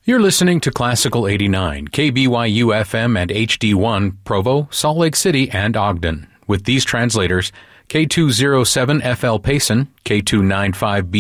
You're listening to Classical 89, KBYU FM and HD1, Provo, Salt Lake City, and Ogden. With these translators, K207FL Payson, K295B